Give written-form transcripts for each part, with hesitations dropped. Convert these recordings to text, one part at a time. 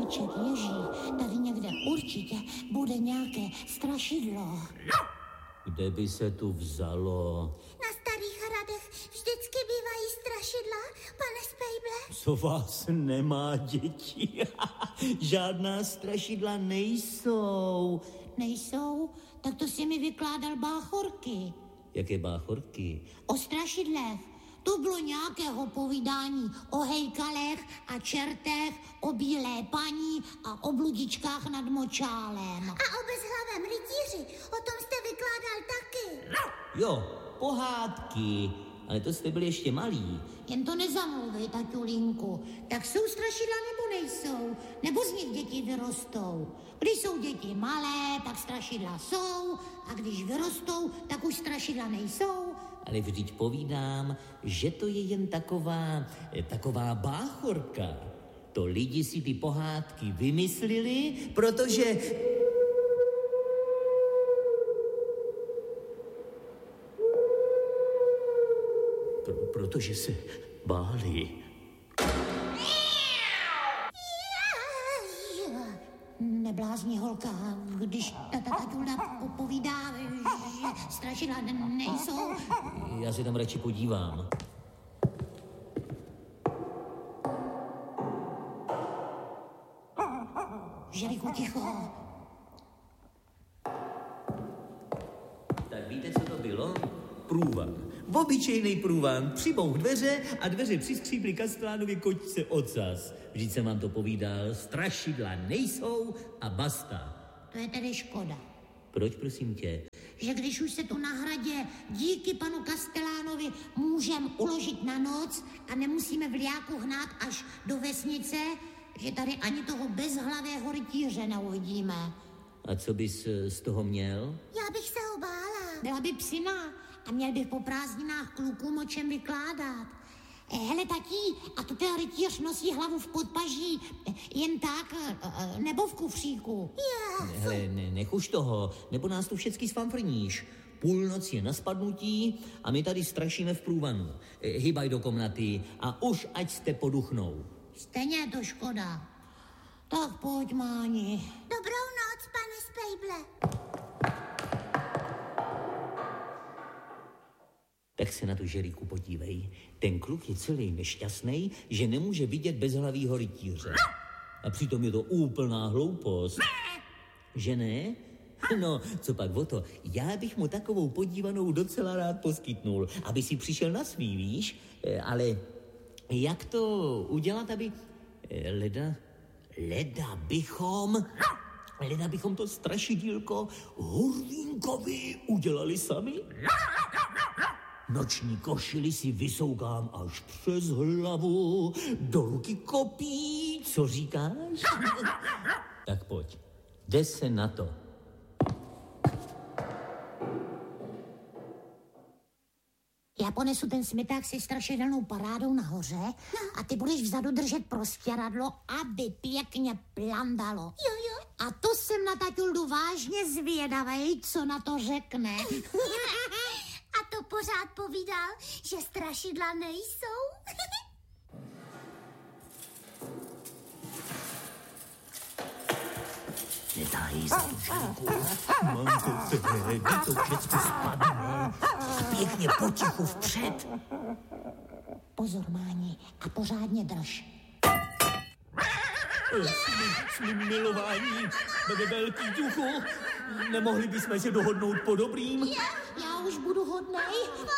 stromeček leží, tady někde určitě bude nějaké strašidlo. Kde by se tu vzalo? Na Starých Hradech vždycky bývají strašidla, pane Spejble. Co vás nemá, děti? Žádná strašidla nejsou. Nejsou? Tak to si mi vykládal báchorky. Jaké báchorky? O strašidlech. To bylo nějakého povídání o hejkalech a čertech, o bílé paní a o bludičkách nad močálem. A o bezhlavém rytíři, o tom jste vykládal taky. Jo, pohádky. Ale to jste byli ještě malí. Jen to nezamluvej, taťulinku. Tak jsou strašidla nebo nejsou? Nebo z nich děti vyrostou? Když jsou děti malé, tak strašidla jsou. A když vyrostou, tak už strašidla nejsou. Ale vždyť povídám, že to je jen taková báchorka. To lidi si ty pohádky vymysleli, protože... Protože se báli. Neblázni, holka, když taťulda povídá, že strašidla nejsou. Já se tam radši podívám. Želiku, ticho. Tak víte, co to bylo? Průvan. Obyčejný průvan. Přibouch dveře a dveře přiskřípli Kastlánovi kočce ocas. Vždyť jsem vám to povídal, strašidla nejsou a basta. To je tedy škoda. Proč, prosím tě? Že když už se tu na hradě díky panu Kastelánovi můžem uložit na noc a nemusíme vliáku hnát až do vesnice, že tady ani toho bezhlavého rytíře neuvidíme. A co bys z toho měl? Já bych se ho bála. Byla by psina a měl bych po prázdninách klukům o čem vykládat. Hele, tatí, a to ten rytíř nosí hlavu v podpaží jen tak, nebo v kufříku? Hele, nech už toho, nebo nás tu všecky sfanfrníš. Půlnoc je na spadnutí a my tady strašíme v průvanu. Hybaj do komnaty a už ať jste poduchnou. Stejně je to škoda. Tak pojď, Máni. Dobrou noc, pane Spejble. Tak se na tu Žeriku podívej. Ten kluk je celý nešťastný, že nemůže vidět bezhlavýho rytíře. A přitom je to úplná hloupost. Že ne? No, co pak o to? Já bych mu takovou podívanou docela rád poskytnul, aby si přišel na svý, víš? Ale jak to udělat, aby... Leda bychom to strašidílko Hurvínkovi udělali sami? Noční košili si vysoukám až přes hlavu, do ruky kopí, co říkáš? Tak pojď, jde se na to. Já ponesu ten smeták se strašidelnou parádou nahoře a ty budeš vzadu držet prostěradlo, aby pěkně plandalo. Jo. A to jsem na taťuldu vážně zvědavej, co na to řekne. A to pořád povídal, že strašidla nejsou? Netáhej za tu Žeriku. Mám to tebe, to všecko spadne. A pěkně potichu vpřed. Pozor, Máni, a pořádně drž. Jsme milování, velký duchu. Nemohli bychom se dohodnout po dobrým? Já už budu hodnej.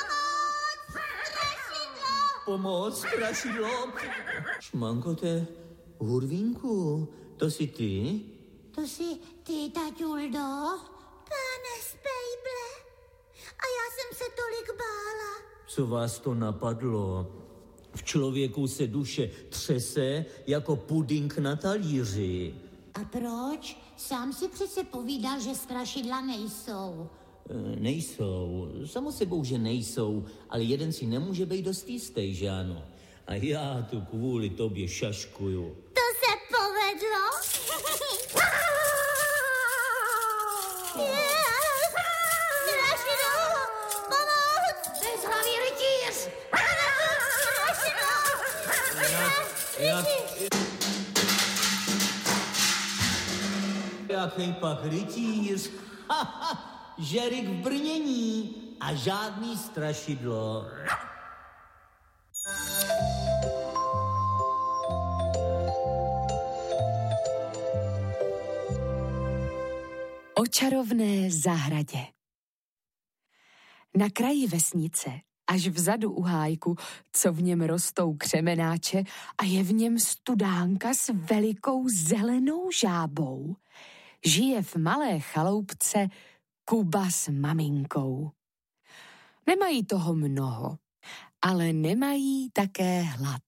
Pomoc, strašidlo. Šmankote, Hurvínku, to jsi ty? To jsi ty, taťuldo? Pane Spejble, a já jsem se tolik bála. Co vás to napadlo? V člověku se duše třese jako puding na talíři. A proč? Sám si přece povídal, že strašidla nejsou. Nejsou, samo sebou, že nejsou, ale jeden si nemůže být dost jistý, že ano? A já tu kvůli tobě šaškuju. To se povedlo. Strašidlo, pomoc! Bezhlavý rytíř! Strašidlo! jaký pak rytíř. Žerik v brnění a žádný strašidlo. O čarovné zahradě. Na kraji vesnice, až vzadu u hájku, co v něm rostou křemenáče a je v něm studánka s velikou zelenou žábou, žije v malé chaloupce Kuba s maminkou. Nemají toho mnoho, ale nemají také hlad.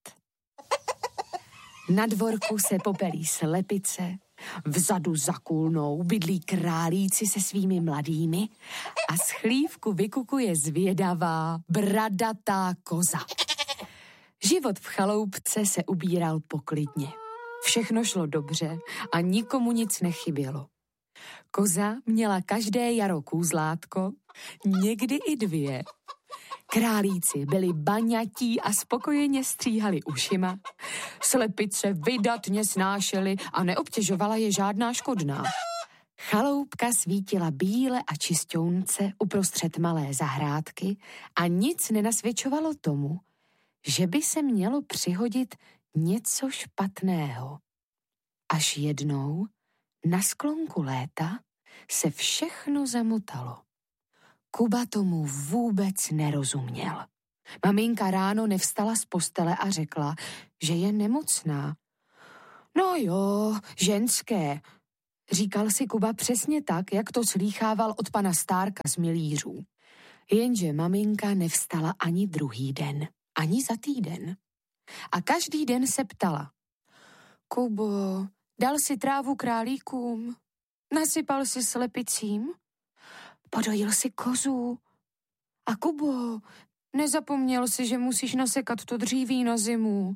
Na dvorku se popelí slepice, vzadu za kůlnou bydlí králíci se svými mladými a z chlívku vykukuje zvědavá, bradatá koza. Život v chaloupce se ubíral poklidně. Všechno šlo dobře a nikomu nic nechybělo. Koza měla každé jaro kůzlátko, někdy i 2. Králíci byli baňatí a spokojeně stříhali ušima. Slepice vydatně snášely a neobtěžovala je žádná škodná. Chaloupka svítila bíle a čisťounce uprostřed malé zahrádky a nic nenasvědčovalo tomu, že by se mělo přihodit něco špatného. Až jednou, na sklonku léta, se všechno zamotalo. Kuba tomu vůbec nerozuměl. Maminka ráno nevstala z postele a řekla, že je nemocná. No jo, ženské, říkal si Kuba přesně tak, jak to slýchával od pana Stárka z Milířů. Jenže maminka nevstala ani druhý den, ani za týden. A každý den se ptala. Kubo, dal si trávu králíkům? Nasypal si slepicím? Podojil si kozu? A Kubo, nezapomněl si, že musíš nasekat to dříví na zimu?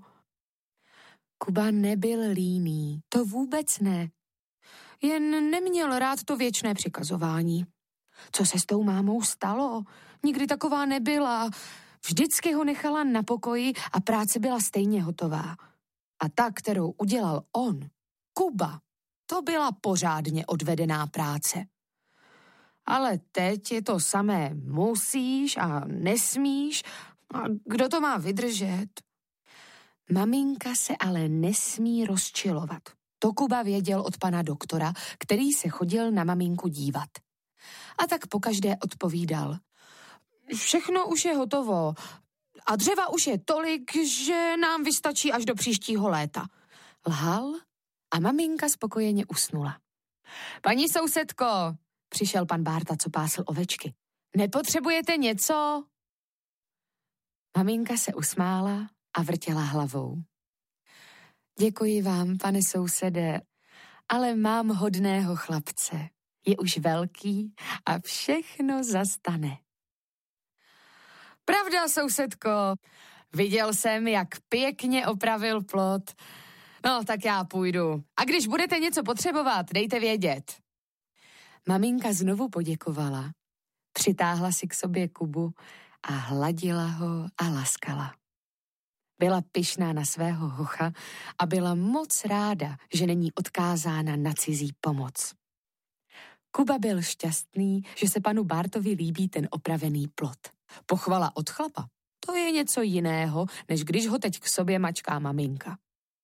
Kuba nebyl líný, to vůbec ne. Jen neměl rád to věčné přikazování. Co se s tou mámou stalo? Nikdy taková nebyla. Vždycky ho nechala na pokoji a práce byla stejně hotová. A ta, kterou udělal on, Kuba, to byla pořádně odvedená práce. Ale teď je to samé musíš a nesmíš a kdo to má vydržet? Maminka se ale nesmí rozčilovat. To Kuba věděl od pana doktora, který se chodil na maminku dívat. A tak pokaždé odpovídal. Všechno už je hotovo a dřeva už je tolik, že nám vystačí až do příštího léta. Lhal a maminka spokojeně usnula. Paní sousedko, přišel pan Bárta, co pásl ovečky. Nepotřebujete něco? Maminka se usmála a vrtěla hlavou. Děkuji vám, pane sousede, ale mám hodného chlapce. Je už velký a všechno zastane. Pravda, sousedko, viděl jsem, jak pěkně opravil plot. No, tak já půjdu. A když budete něco potřebovat, dejte vědět. Maminka znovu poděkovala, přitáhla si k sobě Kubu a hladila ho a laskala. Byla pyšná na svého hocha a byla moc ráda, že není odkázána na cizí pomoc. Kuba byl šťastný, že se panu Bártovi líbí ten opravený plot. Pochvala od chlapa, to je něco jiného, než když ho teď k sobě mačká maminka.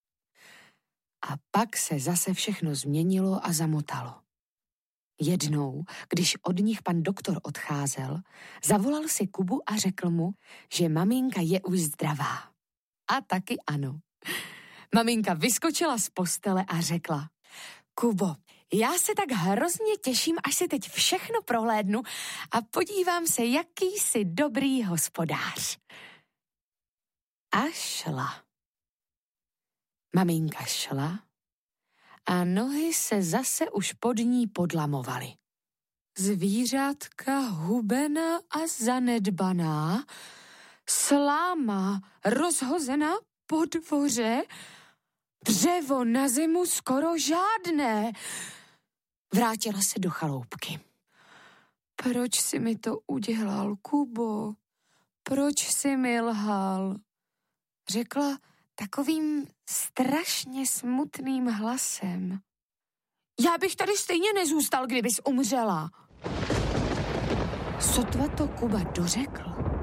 A pak se zase všechno změnilo a zamotalo. Jednou, když od nich pan doktor odcházel, zavolal si Kubu a řekl mu, že maminka je už zdravá. A taky ano. Maminka vyskočila z postele a řekla, Kubo, já se tak hrozně těším, až si teď všechno prohlédnu a podívám se, jaký jsi dobrý hospodář. A šla. Maminka šla a nohy se zase už pod ní podlamovaly. Zvířátka hubená a zanedbaná, sláma rozhozená po dvoře, dřevo na zimu skoro žádné. Vrátila se do chaloupky. Proč jsi mi to udělal, Kubo? Proč jsi mi lhal? Řekla takovým strašně smutným hlasem. Já bych tady stejně nezůstal, kdybys umřela. Sotva to Kuba dořekl,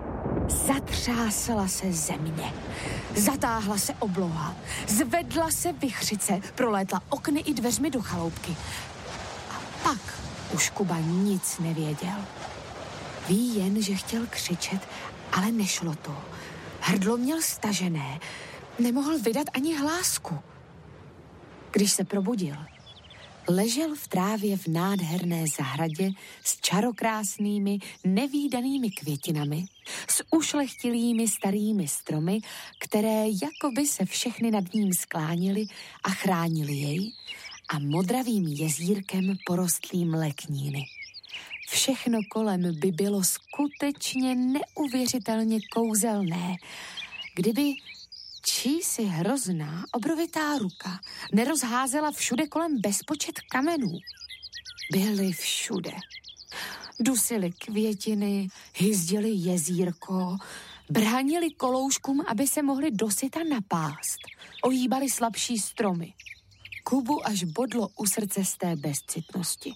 zatřásla se země, zatáhla se obloha, zvedla se vichřice, prolétla okny i dveřmi do chaloupky. A pak už Kuba nic nevěděl. Ví jen, že chtěl křičet, ale nešlo to. Hrdlo měl stažené, nemohl vydat ani hlásku. Když se probudil, ležel v trávě v nádherné zahradě s čarokrásnými, nevídanými květinami, s ušlechtilými starými stromy, které jakoby se všechny nad ním sklánily a chránily jej, a modravým jezírkem porostlým lekníny. Všechno kolem by bylo skutečně neuvěřitelně kouzelné, kdyby čísi hrozná obrovitá ruka nerozházela všude kolem bezpočet kamenů. Byly všude. Dusili květiny, hyzdili jezírko, bránili kolouškům, aby se mohli dosyta napást. Ohýbali slabší stromy. Kubu až bodlo u srdce z té bezcitnosti.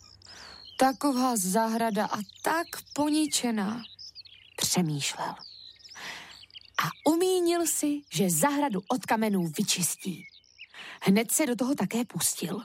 Taková zahrada a tak poničená, přemýšlel. A umínil si, že zahradu od kamenů vyčistí. Hned se do toho také pustil.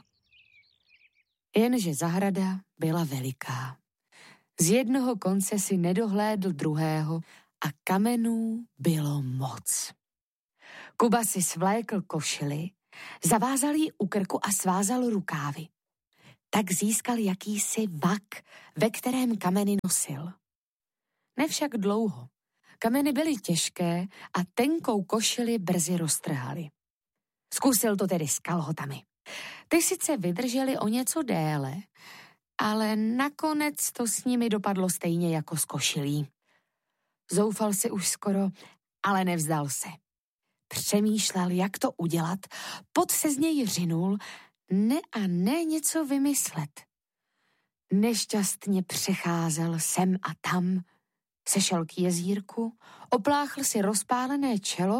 Jenže zahrada byla veliká. Z jednoho konce si nedohlédl druhého a kamenů bylo moc. Kuba si svlékl košili, zavázal ji u krku a svázal rukávy. Tak získal jakýsi vak, ve kterém kameny nosil. Nevšak dlouho. Kameny byly těžké a tenkou košili brzy roztrhali. Zkusil to tedy s kalhotami. Ty sice vydrželi o něco déle, ale nakonec to s nimi dopadlo stejně jako s košilí. Zoufal si už skoro, ale nevzdal se. Přemýšlel, jak to udělat, pot se z něj řinul, ne něco vymyslet. Nešťastně přecházel sem a tam, sešel k jezírku, opláchl si rozpálené čelo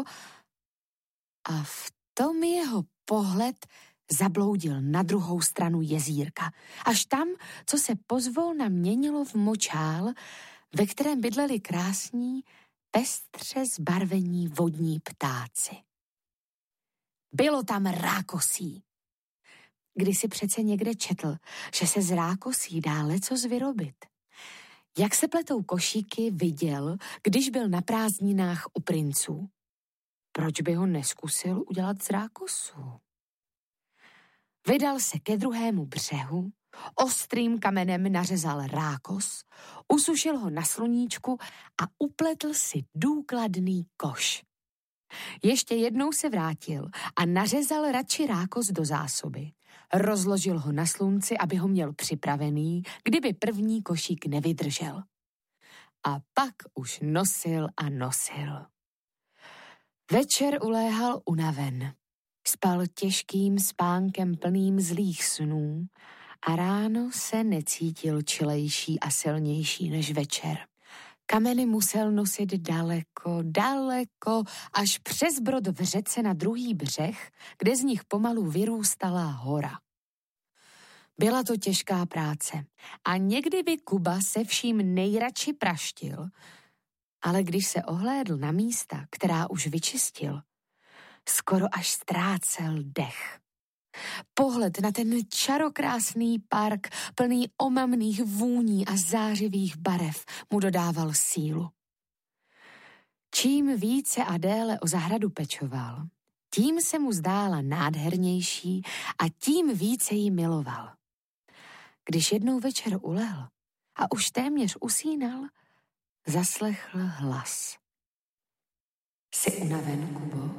a v tom jeho pohled zabloudil na druhou stranu jezírka. Až tam, co se pozvolna měnilo v močál, ve kterém bydleli krásní, pestře zbarvení vodní ptáci. Bylo tam rákosí. Kdysi přece někde četl, že se z rákosí dá lecos vyrobit. Jak se pletou košíky, viděl, když byl na prázdninách u princů. Proč by ho neskusil udělat z rákosů? Vydal se ke druhému břehu, ostrým kamenem nařezal rákos, usušil ho na sluníčku a upletl si důkladný koš. Ještě jednou se vrátil a nařezal radši rákos do zásoby. Rozložil ho na slunci, aby ho měl připravený, kdyby první košík nevydržel. A pak už nosil a nosil. Večer uléhal unaven. Spal těžkým spánkem plným zlých snů a ráno se necítil čilejší a silnější než večer. Kameny musel nosit daleko, až přes brod v řece na druhý břeh, kde z nich pomalu vyrůstala hora. Byla to těžká práce a někdy by Kuba se vším nejradši praštil, ale když se ohlédl na místa, která už vyčistil, skoro až ztrácel dech. Pohled na ten čarokrásný park, plný omamných vůní a zářivých barev, mu dodával sílu. Čím více a déle o zahradu pečoval, tím se mu zdála nádhernější a tím více ji miloval. Když jednou večer ulehl a už téměř usínal, zaslechl hlas. Jsi unaven, Kubo?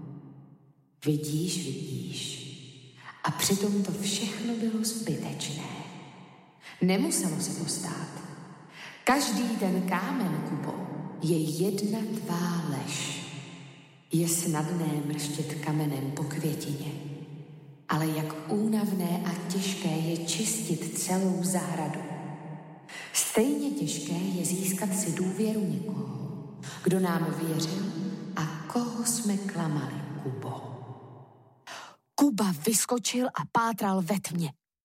Vidíš. A přitom to všechno bylo zbytečné. Nemuselo se to stát. Každý ten kámen, Kubo, je jedna tvá lež. Je snadné mrštět kamenem po květině, ale jak únavné a těžké je čistit celou zahradu. Stejně těžké je získat si důvěru někoho, kdo nám věřil a koho jsme klamali, Kubo. Kuba vyskočil a pátral ve tmě.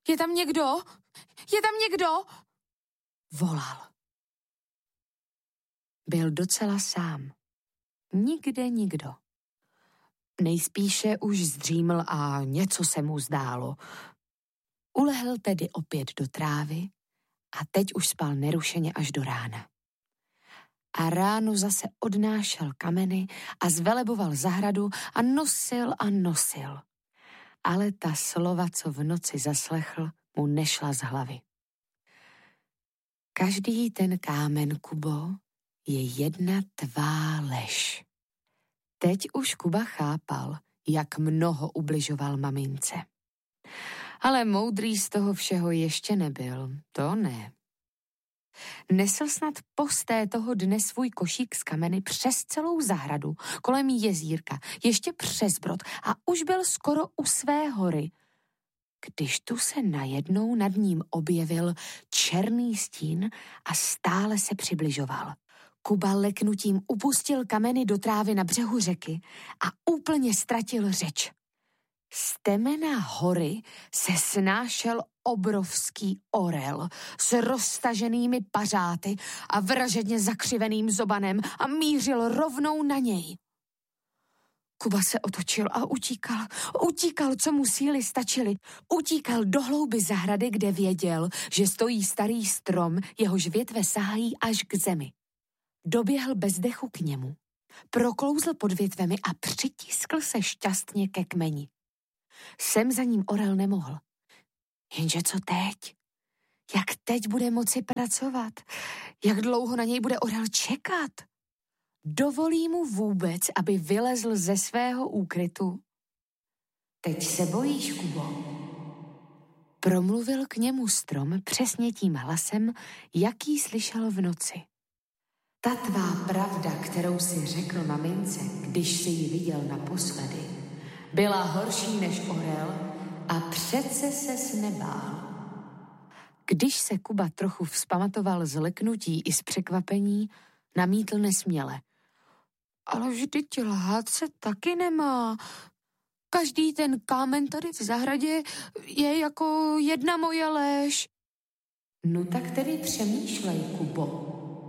Je tam někdo? Je tam někdo? Volal. Byl docela sám. Nikde nikdo. Nejspíše už zdříml a něco se mu zdálo. Ulehl tedy opět do trávy a teď už spal nerušeně až do rána. A ráno zase odnášel kameny a zveleboval zahradu a nosil. Ale ta slova, co v noci zaslechl, mu nešla z hlavy. Každý ten kámen, Kubo, je jedna tvá lež. Teď už Kuba chápal, jak mnoho ubližoval mamince. Ale moudrý z toho všeho ještě nebyl, to ne. Nesl snad posté toho dne svůj košík z kameny přes celou zahradu, kolem jezírka, ještě přes brod a už byl skoro u své hory, když tu se najednou nad ním objevil černý stín a stále se přibližoval. Kuba leknutím upustil kameny do trávy na břehu řeky a úplně ztratil řeč. Z temena hory se snášel obrovský orel s roztaženými pařáty a vražedně zakřiveným zobanem a mířil rovnou na něj. Kuba se otočil a utíkal. Utíkal, co mu síly stačily. Utíkal do hlouby zahrady, kde věděl, že stojí starý strom, jehož větve sahají až k zemi. Doběhl bez dechu k němu, proklouzl pod větvemi a přitiskl se šťastně ke kmeni. Sem za ním orel nemohl. Jenže co teď? Jak teď bude moci pracovat? Jak dlouho na něj bude orel čekat? Dovolí mu vůbec, aby vylezl ze svého úkrytu? Teď se bojíš, Kubo? Promluvil k němu strom přesně tím hlasem, jaký slyšel v noci. Ta tvá pravda, kterou si řekl mamince, když si ji viděl naposledy, byla horší než orel a přece ses nebál. Když se Kuba trochu vzpamatoval z leknutí i z překvapení, namítl nesměle. Ale vždyť lhát se taky nemá. Každý ten kámen tady v zahradě je jako jedna moje lež. No tak tedy přemýšlej, Kubo.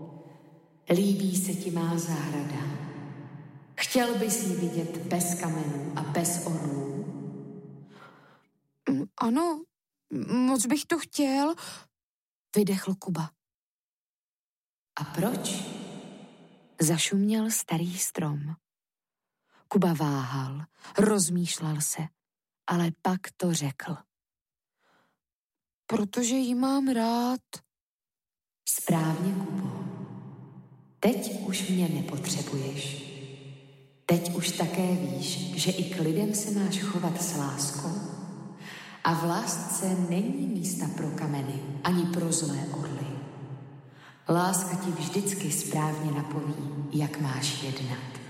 Líbí se ti má zahrada? Chtěl bys ji vidět bez kamenů a bez orlů? Ano, moc bych to chtěl, vydechl Kuba. A proč? Zašuměl starý strom. Kuba váhal, rozmýšlel se, ale pak to řekl. Protože ji mám rád. Správně, Kubo. Teď už mě nepotřebuješ. Teď už také víš, že i k lidem se máš chovat s láskou. A v lásce není místa pro kameny, ani pro zlé orly. Láska ti vždycky správně napoví, jak máš jednat.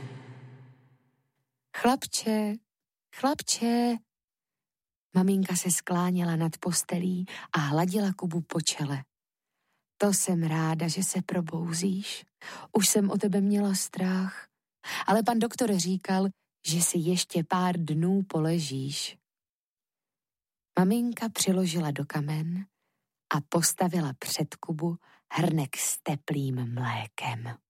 Chlapče. Maminka se skláněla nad postelí a hladila Kubu po čele. To jsem ráda, že se probouzíš. Už jsem o tebe měla strach. Ale pan doktor říkal, že si ještě pár dnů poležíš. Maminka přiložila do kamen a postavila před Kubu hrnek s teplým mlékem.